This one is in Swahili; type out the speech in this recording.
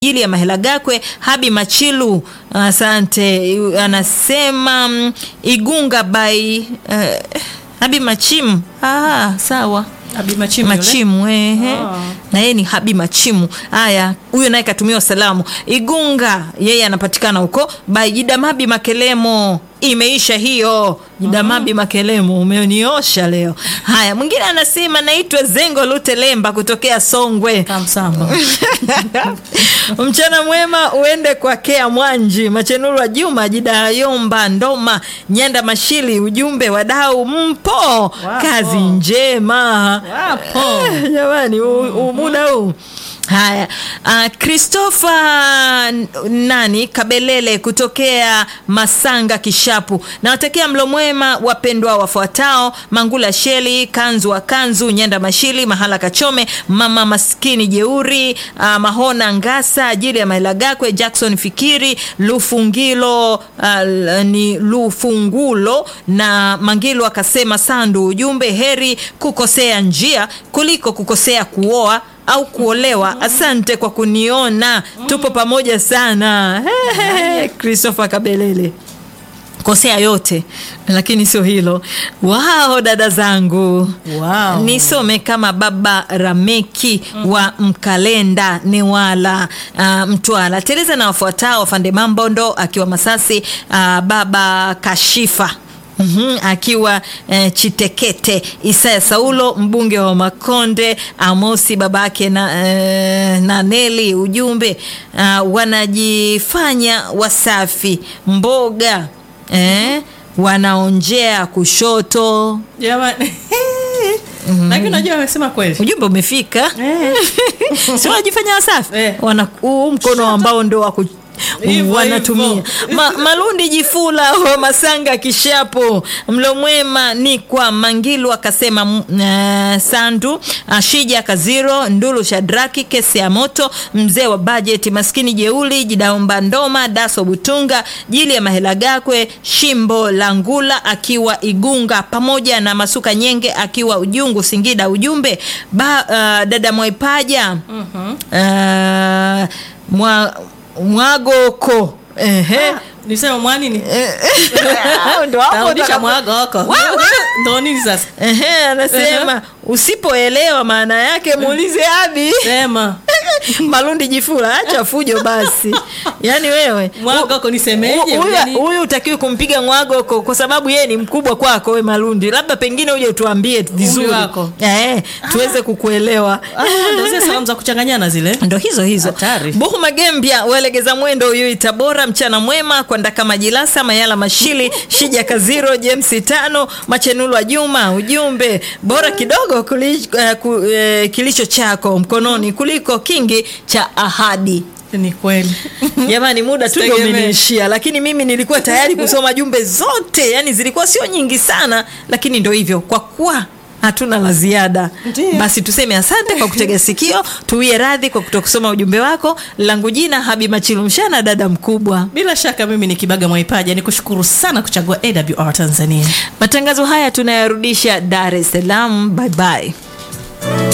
Jili ya Mahelagakwe. Habi Machilu, asante, anasema Igunga by Habi Machimu. Sawa, Habi Machimu, Machimu na yeye ni Habi Machimu. Haya, huyo naye katumiwa salamu. Igunga yeye anapatikana huko by Jidamabi Makelemo. Imeisha hiyo Jidamabi Makelemo, umeniosha leo. Haya, mwingine anasema naitwa Zengo Lutelemba kutokea Songwe. Kamsamba. Mchana mwema uende kwa Kea Mwanji, Machenuru wa Juma, Jidayomba Ndoma, Nyanda Mashili. Ujumbe, wadau mpo? Wapo. Kazi njema. Wapo. Jamani, muda huu. Haya, Christopher Kabelele kutokea Masanga Kishapu. Nawatakia mlo mwema wapendwa wafuatao: Mangula Sheli, Kanzu wa Kanzu, Nyanda Mashili, Mahala Kachome, Mama Maskini Jeuri, Mahona Ngasa, Jili ya Mahelagakwe, Jackson Fikiri, Lufungulo na Mangilo akasema Sandu. Ujumbe, heri kukosea njia kuliko kukosea kuoa au kuolewa. Asante kwa kuniona, tupo pamoja sana. Christopher Kabelele, kosea yote lakini sio hilo. Dada zangu, nisome kama Baba Rameki wa Mkalenda Newala, Mtwala. Tereza na wafuatao: Fande Mambondo akiwa Masasi, Baba Kashifa akiwa Chitekete, Isaya Saulo mbunge wa Makonde, Amosi babake na Neli. Ujumbe, wanajifanya wasafi mboga wanaonjea kushoto. Jamani. Lakini unajua amesema kweli. Ujumbe umefika. Sio wanajifanya wasafi. Wana mkono ambao ndio wa wanatumia. Malundi Jifula wa Masanga Kishapo. Mlo mwema ni kwa Mangilu akasema Sandu, Shija Kaziro, Ndulu Shadraki, Kesi ya Moto, Mzee wa Budget, Maskini Jeuli, Jidaomba Ndoma, Daso Butunga, Jili ya Mahelagakwe, Shimbo Langula akiwa Igunga, pamoja na Masuka Nyenge akiwa Ujungu Singida. Ujumbe, dada Mwaipaja Mwagoko. Nisema mwani ni ndo hapo ndo mwagoko. Ndo nini sasa? Anasema usipoelewa maana yake muulize Abi. Sema. Malundi Jifula, acha fujo basi. Yaani wewe mwagoko nisemeje? Huyu utakiwa kumpiga mwagoko kwa sababu yeye ni mkubwa kwako wewe Malundi. Labda pengine uje utuambie vizuri tuweze kukuelewa. Ndio zile salamu za kuchanganyana zile. Ndio hizo. Buhu Magembia walegeza mwendo huyu Tabora. Mchana mwema kwa Ndaka Majilasa, Mayala Mashili, Shija Kaziro, James Tano, Machenulu wa Juma. Ujumbe, bora kidogo kilicho chako mkononi kuliko kingi cha ahadi. Ni kweli. Jamani, muda tu ndio umeniishia, lakini mimi nilikuwa tayari kusoma jumbe zote. Yani zilikuwa sio nyingi sana, lakini ndio hivyo, kwa kuwa hatuna la ziada. Basi tuseme asante kwa kutega sikio. Tuwie radhi kwa kutokusoma ujumbe wako. Langu jina Habi Machilu Mshana, dada mkubwa. Bila shaka mimi ni Kibaga Mwaipaja. Nikushukuru sana kuchagua AWR Tanzania. Matangazo haya tunayarudisha Dar es Salaam. Bye bye.